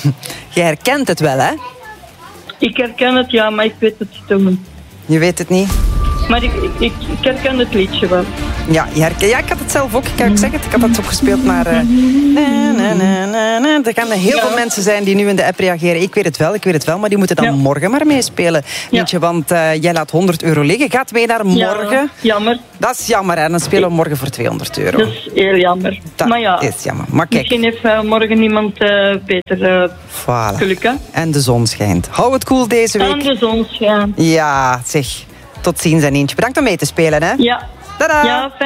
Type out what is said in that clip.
Je herkent het wel, hè? Ik herken het, ja, maar ik weet het toch niet. Je weet het niet? Maar ik herken het liedje wel. Ja, ik had het zelf ook. Ik kan ook zeggen, ik had het opgespeeld, maar... Er gaan heel veel mensen zijn die nu in de app reageren. Ik weet het wel, maar die moeten dan morgen maar meespelen. Mientje, want jij laat €100 liggen. Gaat mee naar morgen. Ja, jammer. Dat is jammer, hè. Dan spelen we morgen voor €200. Dat is heel jammer. Dat maar ja, is jammer. Maar kijk. misschien heeft morgen iemand beter Voilà. geluk, hè? En de zon schijnt. Hou het koel deze week. En de zon schijnt. Ja, zeg. Tot ziens en eentje. Bedankt om mee te spelen, hè. Ja. Tada! Ja, fijn.